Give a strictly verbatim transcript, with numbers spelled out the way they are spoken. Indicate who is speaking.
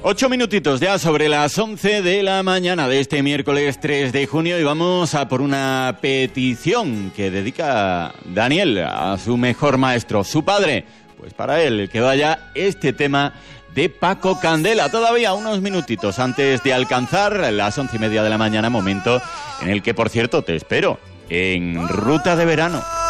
Speaker 1: Ocho minutitos ya sobre las once de la mañana de este miércoles tres de junio y vamos a por una petición que dedica Daniel a su mejor maestro, su padre. Pues para él queda ya este tema de Paco Candela. Todavía unos minutitos antes de alcanzar las once y media de la mañana, momento en el que, por cierto, te espero en Ruta de Verano.